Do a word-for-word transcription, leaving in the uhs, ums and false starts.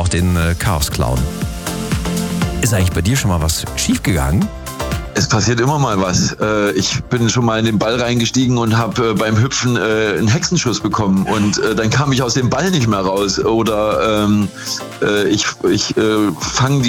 auch den äh, Chaos-Clown. Ist eigentlich bei dir schon mal was schiefgegangen? Es passiert immer mal was. Ich bin schon mal in den Ball reingestiegen und habe beim Hüpfen einen Hexenschuss bekommen und dann kam ich aus dem Ball nicht mehr raus. Oder ähm, ich, ich fange